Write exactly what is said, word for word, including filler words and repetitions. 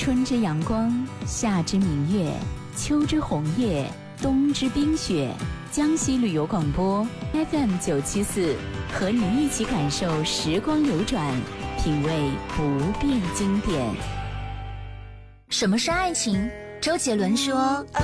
春之阳光，夏之明月，秋之红叶，冬之冰雪。江西旅游广播 F M 九七四，和你一起感受时光流转，品味不变经典。 什么是爱情？周杰伦说。